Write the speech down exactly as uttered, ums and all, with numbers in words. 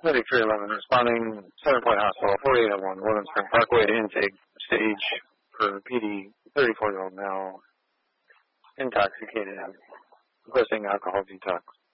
thirty-three eleven, responding, Center Point Hospital, forty-eight oh one, Woodland Spring Parkway to intake stage for P D, thirty-four-year-old male, intoxicated, requesting alcohol detox.